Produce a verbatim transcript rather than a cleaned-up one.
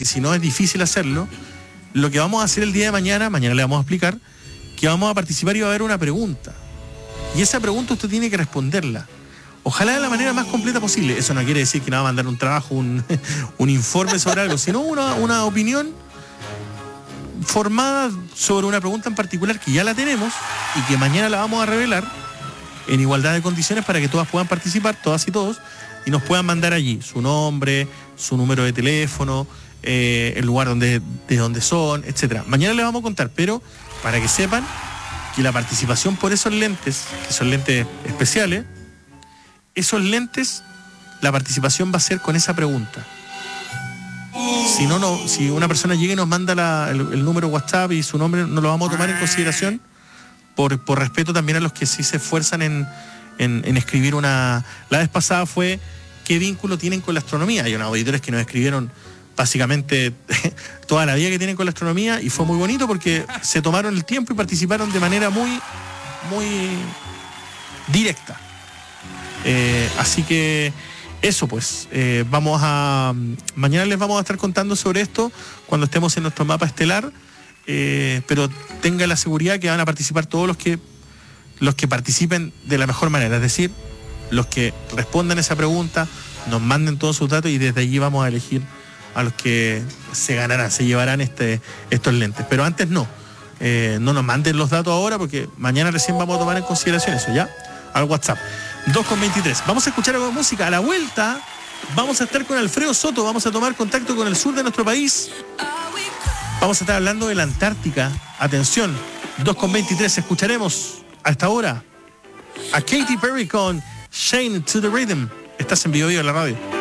porque si no es difícil hacerlo, lo que vamos a hacer el día de mañana, mañana le vamos a explicar, que vamos a participar y va a haber una pregunta. Y esa pregunta usted tiene que responderla. Ojalá de la manera más completa posible. Eso no quiere decir que nos va a mandar un trabajo, un, un informe sobre algo, sino una, una opinión formada sobre una pregunta en particular que ya la tenemos y que mañana la vamos a revelar en igualdad de condiciones para que todas puedan participar, todas y todos, y nos puedan mandar allí su nombre, su número de teléfono, eh, el lugar donde, de donde son, etcétera. Mañana les vamos a contar, pero para que sepan que la participación por esos lentes, que son lentes especiales, esos lentes, la participación va a ser con esa pregunta. Si no, no, si una persona llega y nos manda la, el, el número WhatsApp y su nombre, no lo vamos a tomar en consideración por, por respeto también a los que sí se esfuerzan en, en, en escribir una... La vez pasada fue ¿qué vínculo tienen con la astronomía? Hay unos auditores que nos escribieron básicamente toda la vida que tienen con la astronomía y fue muy bonito porque se tomaron el tiempo y participaron de manera muy, muy directa. Eh, así que eso pues, eh, vamos a... Mañana les vamos a estar contando sobre esto cuando estemos en nuestro mapa estelar, eh, pero tenga la seguridad que van a participar todos los que los que participen de la mejor manera, es decir, los que respondan esa pregunta, nos manden todos sus datos y desde allí vamos a elegir a los que se ganarán, se llevarán este, estos lentes. Pero antes no, eh, no nos manden los datos ahora porque mañana recién vamos a tomar en consideración eso, ¿ya? Al WhatsApp. dos con veintitrés. Vamos a escuchar algo de música. A la vuelta vamos a estar con Alfredo Soto, vamos a tomar contacto con el sur de nuestro país. Vamos a estar hablando de la Antártica. Atención, dos con veintitrés. Escucharemos a esta hora a Katy Perry con Shane to the Rhythm. Estás en Bio Bio en la radio.